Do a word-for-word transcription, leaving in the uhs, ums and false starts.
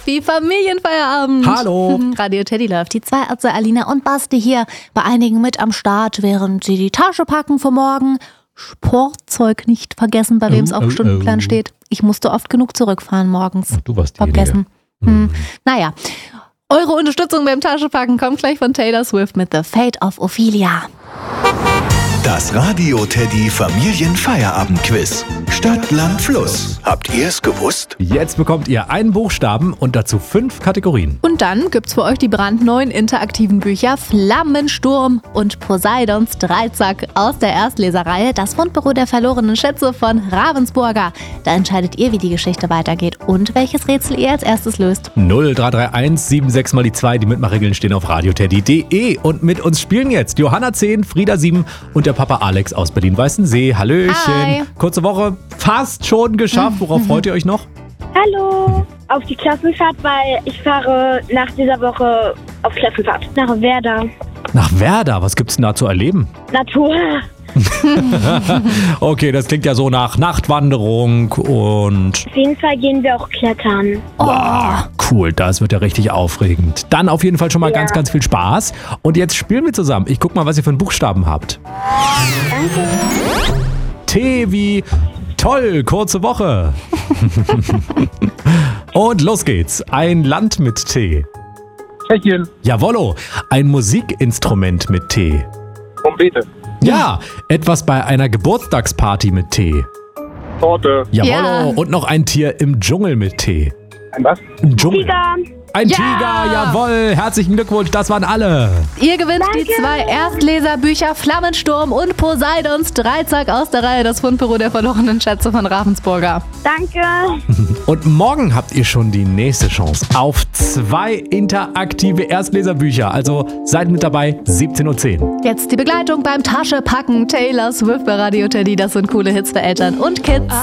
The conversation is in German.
Steffi, Familienfeierabend. Hallo. Radio Teddy läuft. Die zwei Ärzte Alina und Basti hier bei einigen mit am Start, während sie die Tasche packen für morgen. Sportzeug nicht vergessen, bei wem es oh, auf dem oh, Stundenplan oh. steht. Ich musste oft genug zurückfahren morgens. Ach, du warst vergessen. Hm. Hm. Naja, eure Unterstützung beim Taschepacken kommt gleich von Taylor Swift mit The Fate of Ophelia. Das Radio Teddy Familienfeierabend-Quiz. Stadt, Land, Fluss. Habt ihr es gewusst? Jetzt bekommt ihr einen Buchstaben und dazu fünf Kategorien. Und dann gibt's für euch die brandneuen interaktiven Bücher Flammensturm und Poseidons Dreizack aus der Erstleserreihe Das Fundbüro der verlorenen Schätze von Ravensburger. Da entscheidet ihr, wie die Geschichte weitergeht und welches Rätsel ihr als erstes löst. null drei drei eins sieben sechs mal die zwei. Die Mitmachregeln stehen auf radioteddy punkt de. Und mit uns spielen jetzt Johanna zehn, Frieda sieben und der Papa Alex aus Berlin-Weißensee. Hallöchen. Hi. Kurze Woche, fast schon geschafft. Worauf freut ihr euch noch? Hallo, auf die Klassenfahrt, weil ich fahre nach dieser Woche auf Klassenfahrt. Nach Werder. Nach Werder. Was gibt's denn da zu erleben? Natur. Okay, das klingt ja so nach Nachtwanderung und... Auf jeden Fall gehen wir auch klettern. Wow, cool, das wird ja richtig aufregend. Dann auf jeden Fall schon mal Ja. ganz, ganz viel Spaß. Und jetzt spielen wir zusammen. Ich guck mal, was ihr für einen Buchstaben habt. Danke. T wie toll, kurze Woche. Und los geht's. Ein Land mit T. Tschechien. Jawollo, ein Musikinstrument mit T. Trompete. Ja, etwas bei einer Geburtstagsparty mit T. Torte. Jawollo, Ja. und noch ein Tier im Dschungel mit T. Ein was? Im Dschungel. Tiger. Ein Ja. Tiger, jawohl. Herzlichen Glückwunsch, das waren alle. Ihr gewinnt die Danke. zwei Erstleserbücher Flammensturm und Poseidons Dreizack aus der Reihe Das Fundbüro der verlorenen Schätze von Ravensburger. Danke. Und morgen habt ihr schon die nächste Chance auf zwei interaktive Erstleserbücher. Also seid mit dabei, siebzehn Uhr zehn. Jetzt die Begleitung beim Taschepacken. Taylor Swift bei Radio Teddy. Das sind coole Hits für Eltern und Kids.